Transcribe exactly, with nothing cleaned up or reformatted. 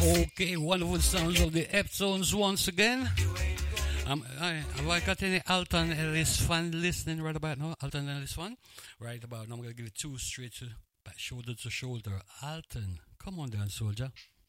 Okay, wonderful sounds of the Eptones once again. Um, I, have I got any Alton Ellis fan listening right about now? Alton Ellis fan? Right about now, I'm going to give it two straight to back, shoulder to shoulder. Alton, come on down, soldier.